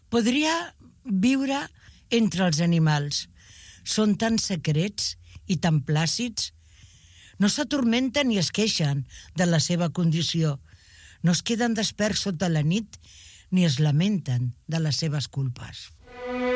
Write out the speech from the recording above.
Podria viure entre els animals. Són tan secrets i tan plàcids. No s'atormenten ni es queixen de la seva condició. No es queden desperts sota la nit ni es lamenten de les seves culpes.